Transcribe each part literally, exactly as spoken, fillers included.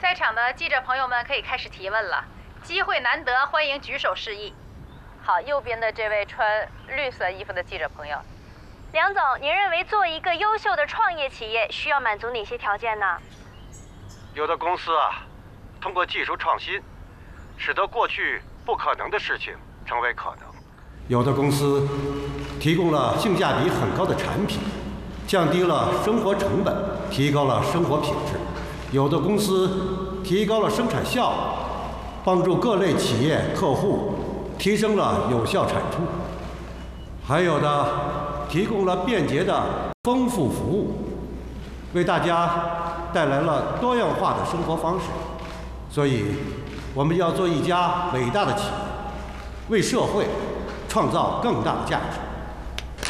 在场的记者朋友们可以开始提问了，机会难得，欢迎举手示意。好，右边的这位穿绿色衣服的记者朋友， 梁总，您认为做一个优秀的创业企业需要满足哪些条件呢？ 有的公司啊，通过技术创新，使得过去不可能的事情成为可能；有的公司提供了性价比很高的产品，降低了生活成本，提高了生活品质；有的公司提高了生产效率，帮助各类企业客户提升了有效产出；还有的提供了便捷的丰富服务，为大家带来了多样化的生活方式。所以，我们要做一家伟大的企业，为社会创造更大的价值。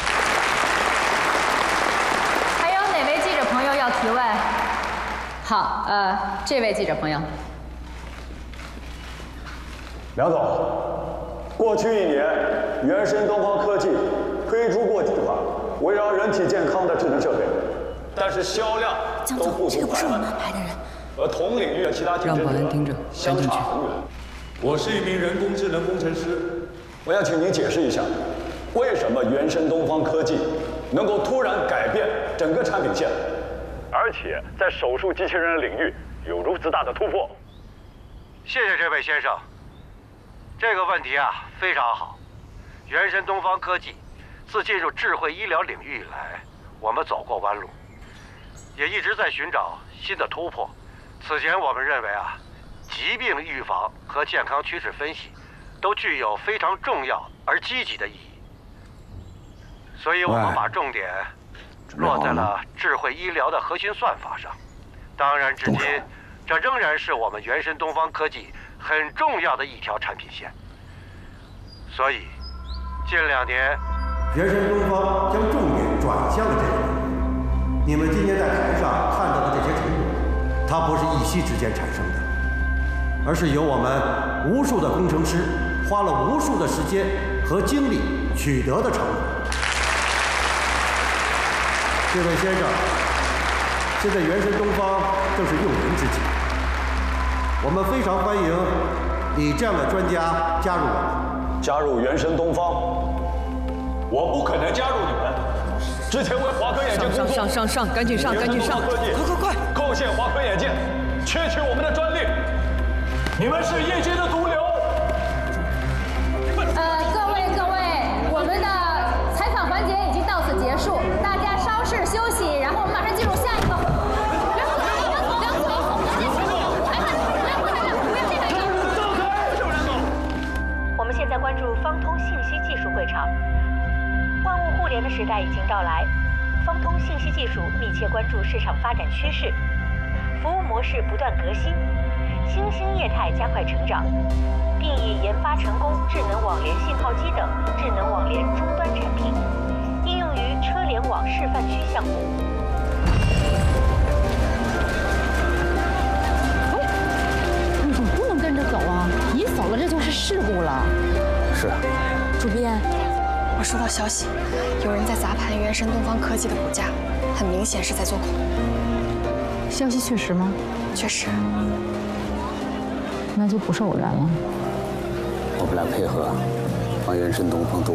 还有哪位记者朋友要提问？好，呃，这位记者朋友， 梁总，过去一年，原生东方科技推出过几款围绕人体健康的智能设备，但是销量都不足百万，而同领域的其他竞争者相差很远。 我是一名人工智能工程师， 我要请您解释一下，为什么原生东方科技能够突然改变整个产品线，而且在手术机器人的领域有如此大的突破？ 谢谢这位先生。这个问题啊非常好。原生东方科技自进入智慧医疗领域以来，我们走过弯路，也一直在寻找新的突破。此前我们认为啊，疾病预防和健康趋势分析都具有非常重要而积极的意义，所以我们把重点落在了智慧医疗的核心算法上。当然，至今这仍然是我们原生东方科技很重要的一条产品线。所以，近两年，原生东方将重点转向了这个领域。你们今天在台上看到的这些成果，它不是一夕之间产生的，而是由我们无数的工程师花了无数的时间和精力取得的成果。这位先生，现在原生东方正是用人之际，我们非常欢迎你这样的专家加入我们。 加入原生东方，我不可能加入你们。之前为华科眼镜工作， 上上上上，赶紧上，赶紧上！ 快快快！构陷华科眼镜，窃取我们的专利，你们是业界的毒瘤。 呃，各位各位，我们的采访环节已经到此结束，大家稍事休息，然后我们马上进入下一个。 我们现在关注方通信息技术会场。万物互联的时代已经到来，方通信息技术密切关注市场发展趋势，服务模式不断革新，新兴业态加快成长，并已研发成功智能网联信号机等智能网联终端产品，应用于车联网示范区项目。 你说不能跟着走啊！一走了这就是事故了。 是。 主编， 我收到消息，有人在砸盘原生东方科技的股价，很明显是在做空。 消息确实吗？ 确实。 那就不是偶然了。 我们俩配合，帮原生东方度